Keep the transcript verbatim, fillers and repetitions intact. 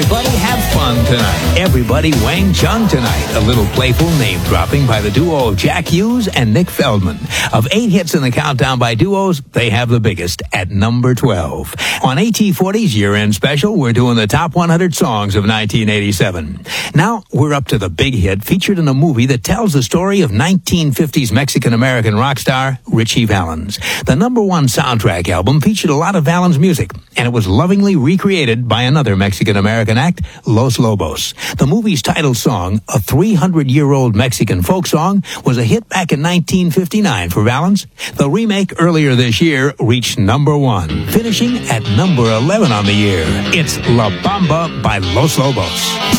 Everybody have fun tonight. Everybody Wang Chung tonight. A little playful name dropping by the duo of Jack Hughes and Nick Feldman. Of eight hits in the countdown by duos, they have the biggest at number twelve. On A T forty's year-end special, we're doing the top one hundred songs of nineteen eighty-seven. Now, we're up to the big hit featured in a movie that tells the story of nineteen fifties Mexican-American rock star Richie Valens. The number one soundtrack album featured a lot of Valens music, and it was lovingly recreated by another Mexican-American act, Los Lobos. The movie's title song, a three hundred year old Mexican folk song, was a hit back in nineteen fifty-nine for Valens. The remake earlier this year reached number one, finishing at number eleven on the year. It's La Bamba by Los Lobos.